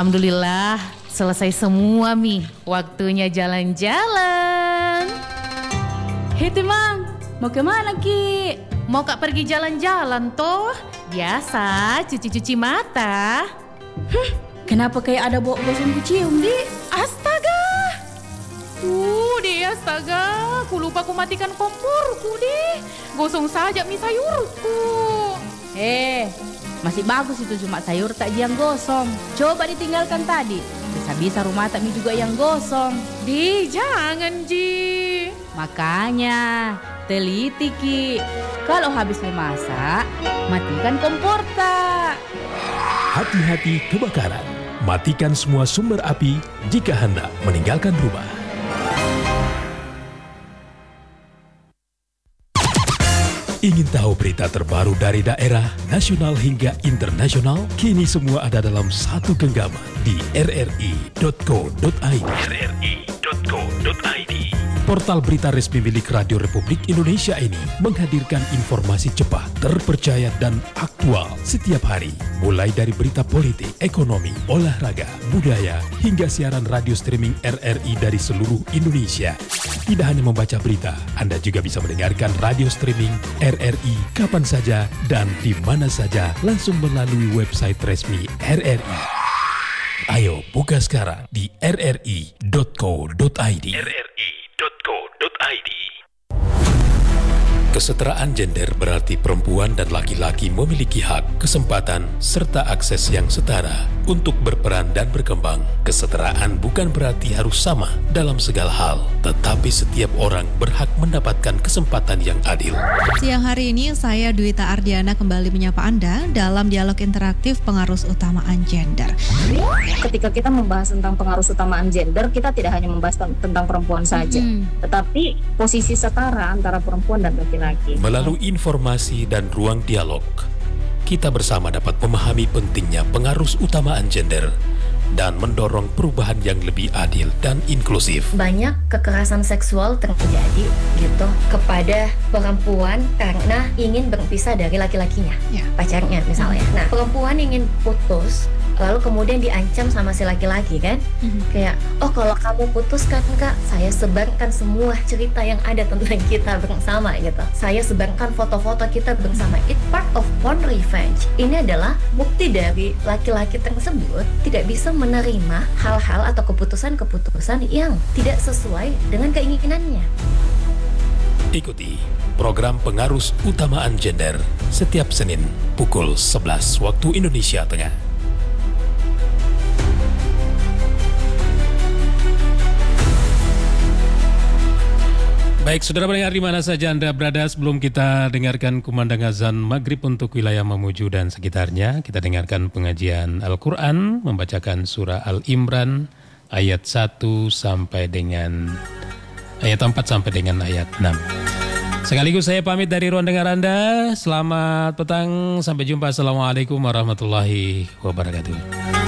Alhamdulillah, selesai semua Mi. Waktunya jalan-jalan. Hei Temang, mau kemana Ki? Mau Kak pergi jalan-jalan toh? Biasa, cuci-cuci mata. Kenapa kayak ada bau gosong cium di? Astaga. Deh astaga. Aku lupa aku matikan komporku deh. Gosong saja Mi sayurku. Masih bagus itu, cuma sayur tak yang gosong. Coba ditinggalkan tadi. Bisa-bisa rumah tak juga yang gosong. Di, jangan Ji. Makanya teliti Ki. Kalau habis memasak, matikan kompor tak. Hati-hati kebakaran. Matikan semua sumber api jika hendak meninggalkan rumah. Ingin tahu berita terbaru dari daerah, nasional hingga internasional? Kini semua ada dalam satu genggaman di rri.co.id. rri.co.id. Portal berita resmi milik Radio Republik Indonesia ini menghadirkan informasi cepat, terpercaya dan aktual setiap hari. Mulai dari berita politik, ekonomi, olahraga, budaya, hingga siaran radio streaming RRI dari seluruh Indonesia. Tidak hanya membaca berita, Anda juga bisa mendengarkan radio streaming RRI kapan saja dan di mana saja langsung melalui website resmi RRI. Ayo buka sekarang di rri.co.id. Kesetaraan gender berarti perempuan dan laki-laki memiliki hak, kesempatan, serta akses yang setara untuk berperan dan berkembang. Kesetaraan bukan berarti harus sama dalam segala hal, tetapi setiap orang berhak mendapatkan kesempatan yang adil. Siang hari ini saya Dwita Ardiana kembali menyapa Anda dalam dialog interaktif pengarus utamaan gender. Ketika kita membahas tentang pengarus utamaan gender, kita tidak hanya membahas tentang perempuan saja, tetapi posisi setara antara perempuan dan laki-laki. Melalui informasi dan ruang dialog, kita bersama dapat memahami pentingnya pengarus utamaan gender dan mendorong perubahan yang lebih adil dan inklusif. Banyak kekerasan seksual terjadi gitu kepada perempuan karena ingin berpisah dari laki-lakinya, pacarnya misalnya. Nah, perempuan ingin putus, lalu kemudian diancam sama si laki-laki kan, kayak, oh kalau kamu putuskan Kak, saya sebarkan semua cerita yang ada tentang kita bersama gitu. Saya sebarkan foto-foto kita bersama. It's part of porn revenge. Ini adalah bukti dari laki-laki tersebut tidak bisa menerima hal-hal atau keputusan-keputusan yang tidak sesuai dengan keinginannya. Ikuti program Pengarus Utamaan Gender setiap Senin pukul 11 waktu Indonesia Tengah. Baik, saudara pendengar di mana saja Anda berada, sebelum kita dengarkan kumandang azan maghrib untuk wilayah Mamuju dan sekitarnya, kita dengarkan pengajian Al-Quran, membacakan surah Al-Imran ayat 1 sampai dengan ayat 4 sampai dengan ayat 6. Sekaligus saya pamit dari ruang dengar Anda. Selamat petang, sampai jumpa. Assalamualaikum warahmatullahi wabarakatuh.